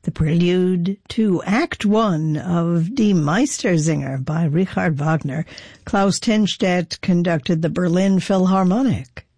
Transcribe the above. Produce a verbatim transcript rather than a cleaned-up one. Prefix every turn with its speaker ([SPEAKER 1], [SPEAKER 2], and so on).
[SPEAKER 1] The prelude to Act One of Die Meistersinger by Richard Wagner. Klaus Tenstedt conducted the Berlin Philharmonic.